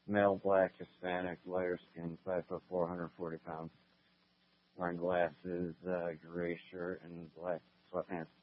Male, black, Hispanic, lighter skin, 5'4", 140 pounds. Wearing glasses, gray shirt, and black sweatpants.